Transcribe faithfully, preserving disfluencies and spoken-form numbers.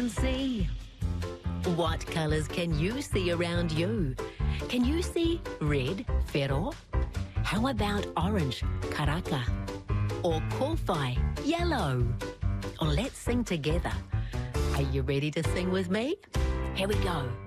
and see. What colours can you see around you? Can you see red, whero? How about orange, karaka? Or kowhai, yellow? Or let's sing together. Are you ready to sing with me? Here we go.